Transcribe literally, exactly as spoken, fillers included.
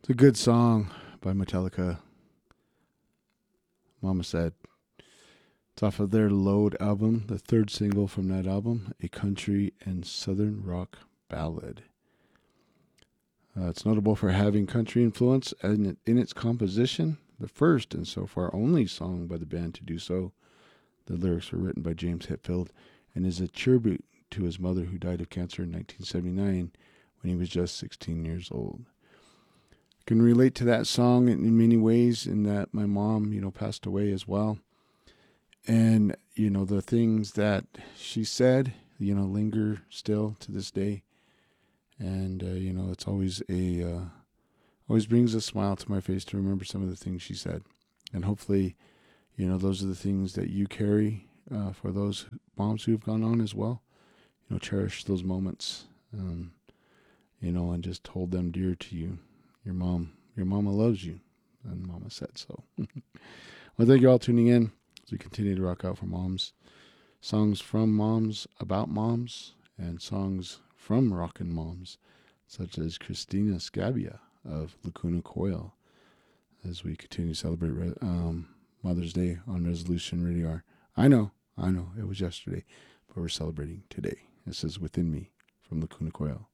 It's a good song by Metallica. Mama Said. It's off of their Load album, the third single from that album, a country and southern rock ballad. Uh, it's notable for having country influence in, in its composition, the first and so far only song by the band to do so. The lyrics were written by James Hetfield and is a tribute to his mother who died of cancer in nineteen seventy-nine when he was just sixteen years old. I can relate to that song in many ways in that my mom, you know, passed away as well. And, you know, the things that she said, you know, linger still to this day. And, uh, you know, it's always a, uh, always brings a smile to my face to remember some of the things she said. And hopefully, you know, those are the things that you carry uh, for those moms who have gone on as well. You know, cherish those moments, um, you know, and just hold them dear to you. Your mom, your mama loves you, and Mama said so. Well, thank you all tuning in as we continue to rock out for moms. Songs from moms, about moms, and songs from rockin' moms, such as Christina Scabia of Lacuna Coil, as we continue to celebrate um, Mother's Day on Resolution Radio. I know, I know, it was yesterday, but we're celebrating today. This is Within Me from Lacuna Coil.